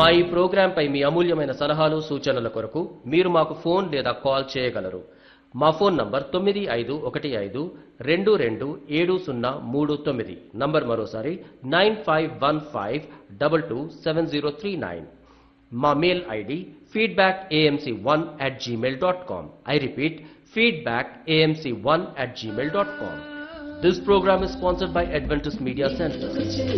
మా ఈ ప్రోగ్రాంపై మీ అమూల్యమైన సలహాలు సూచనల కొరకు మీరు మాకు ఫోన్ లేదా కాల్ చేయగలరు. మా ఫోన్ నంబర్ 9515227039. నంబర్ మరోసారి 9515227039. మా mail ID feedbackamc1@gmail.com. I repeat, feedbackamc1@gmail.com. This program is sponsored by Adventist Media Center.